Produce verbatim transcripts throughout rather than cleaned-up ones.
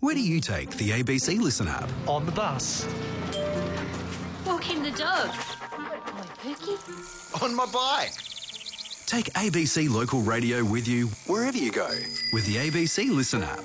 Where do you take the A B C Listen app? On the bus. Walking the dog. Boy, Pookie. On my bike. Take A B C Local Radio with you wherever you go with the A B C Listen app.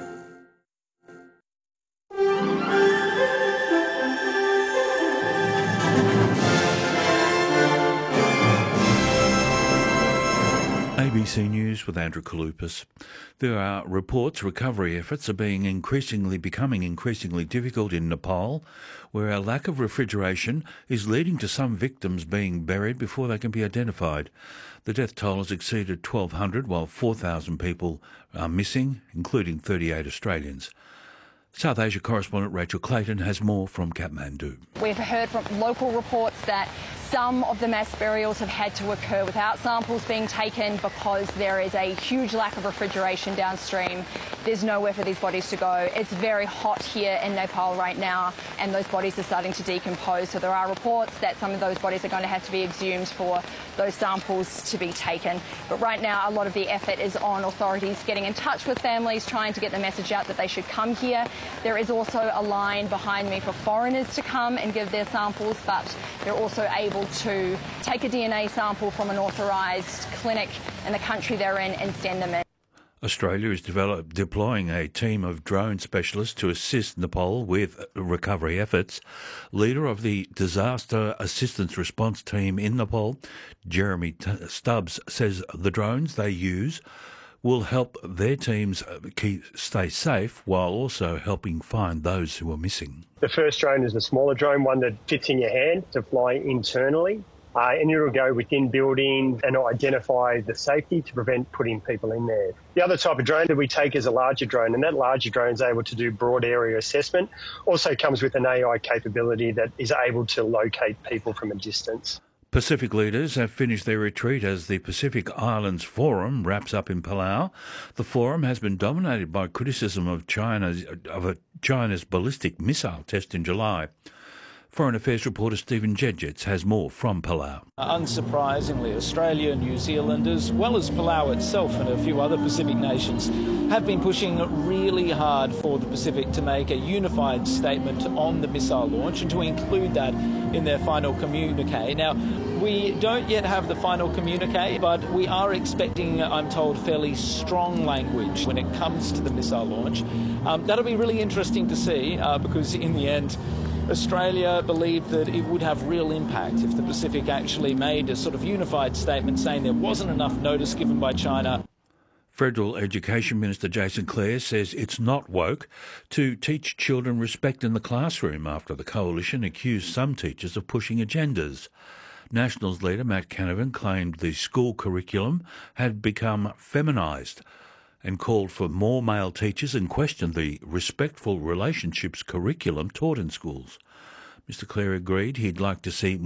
A B C News with Andrew Kalupas. There are reports recovery efforts are being increasingly becoming increasingly difficult in Nepal, where a lack of refrigeration is leading to some victims being buried before they can be identified. The death toll has exceeded twelve hundred, while four thousand people are missing, including thirty-eight Australians. South Asia correspondent Rachel Clayton has more from Kathmandu. We've heard from local reports that some of the mass burials have had to occur without samples being taken because there is a huge lack of refrigeration downstream. There's nowhere for these bodies to go. It's very hot here in Nepal right now, and those bodies are starting to decompose. So there are reports that some of those bodies are going to have to be exhumed for those samples to be taken. But right now, a lot of the effort is on authorities getting in touch with families, trying to get the message out that they should come here. There is also a line behind me for foreigners to come and give their samples, but they're also able to take a D N A sample from an authorised clinic in the country they're in and send them in. Australia is develop, deploying a team of drone specialists to assist Nepal with recovery efforts. Leader of the Disaster Assistance Response Team in Nepal, Jeremy Stubbs, says the drones they use will help their teams keep, stay safe while also helping find those who are missing. The first drone is a smaller drone, one that fits in your hand to fly internally. Uh, and it'll go within buildings and identify the safety to prevent putting people in there. The other type of drone that we take is a larger drone, and that larger drone is able to do broad area assessment. Also comes with an A I capability that is able to locate people from a distance. Pacific leaders have finished their retreat as the Pacific Islands Forum wraps up in Palau. The forum has been dominated by criticism of China's, of a China's ballistic missile test in July. Foreign Affairs reporter Stephen Jedgetts has more from Palau. Unsurprisingly, Australia, New Zealand, as well as Palau itself and a few other Pacific nations, have been pushing really hard for the Pacific to make a unified statement on the missile launch and to include that in their final communique. Now, we don't yet have the final communique, but we are expecting, I'm told, fairly strong language when it comes to the missile launch. Um, that'll be really interesting to see uh, because in the end, Australia believed that it would have real impact if the Pacific actually made a sort of unified statement saying there wasn't enough notice given by China. Federal Education Minister Jason Clare says it's not woke to teach children respect in the classroom after the coalition accused some teachers of pushing agendas. Nationals leader Matt Canavan claimed the school curriculum had become feminised and called for more male teachers and questioned the respectful relationships curriculum taught in schools. Mister Clare agreed he'd like to see